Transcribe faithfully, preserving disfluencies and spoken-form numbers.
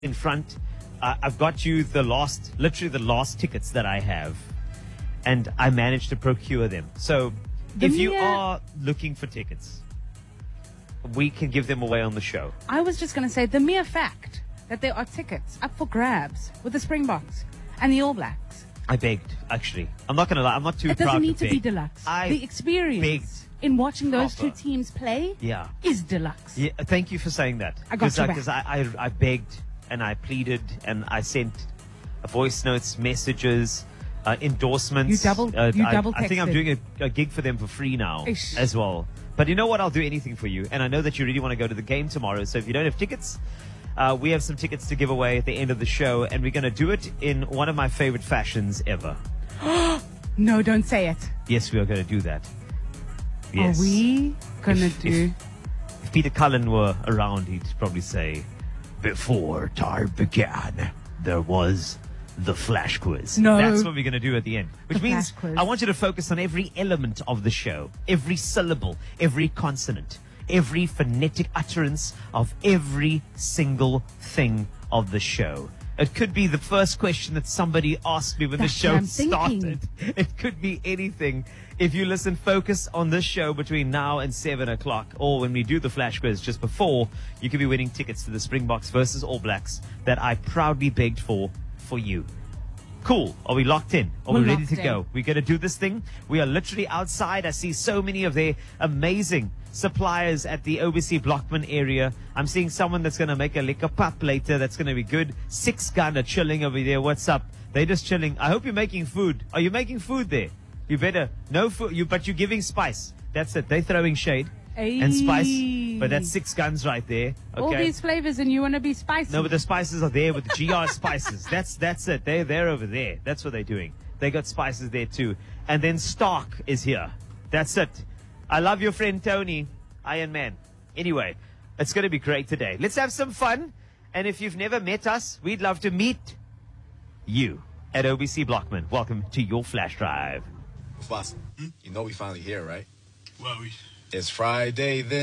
in front. Uh, I've got you the last, literally the last tickets that I have, and I managed to procure them. So The if you mere- are looking for tickets, we can give them away on the show. I was just going to say the mere fact that there are tickets up for grabs with the Springboks and the All Blacks. I begged, actually. I'm not going to lie. I'm not too It proud doesn't need to to be beg. deluxe. I the experience begged in watching those two proper. teams play Yeah. is deluxe. Yeah, thank you for saying that. I got your back. Because I, I, I begged and I pleaded and I sent voice notes, messages, uh, endorsements. You double- Uh, you I, double I think I'm texted. doing a, a gig for them for free now Ish. as well. But you know what? I'll do anything for you. And I know that you really want to go to the game tomorrow. So if you don't have tickets, uh, we have some tickets to give away at the end of the show. And we're going to do it in one of my favorite fashions ever. No, don't say it. Yes, we are going to do that. Yes. Are we going to If- do... If, if Peter Cullen were around, he'd probably say, before time began, there was the flash quiz. No. That's what we're going to do at the end. Which The means flash quiz. I want you to focus on every element of the show, every syllable, every consonant, every phonetic utterance of every single thing of the show. It could be the first question that somebody asked me when That's the show what I'm thinking. started. It could be anything. If you listen, focus on this show between now and seven o'clock, or when we do the flash quiz just before, you could be winning tickets to the Springboks versus All Blacks that I proudly begged for for you. Cool. Are we locked in? Are We're we ready locked to in. go? We're going to do this thing. We are literally outside. I see so many of their amazing suppliers at the O B C Blockman area. I'm seeing someone that's going to make a liquor pop later. That's going to be good. Six gun are chilling over there. What's up? They're just chilling. I hope you're making food. Are you making food there? You better. No food. You, but you're giving spice. That's it. They're throwing shade and spice. But that's six guns right there. Okay. All these flavors and you want to be spicy. No, but the spices are there with the G R spices. That's that's it. They're they're over there. That's what they're doing. They got spices there too. And then Stark is here. That's it. I love your friend Tony, Iron Man. Anyway, it's going to be great today. Let's have some fun. And if you've never met us, we'd love to meet you at O B C Blockman. Welcome to your flash drive. Boss, you know we finally here, right? Well, we It's Friday then.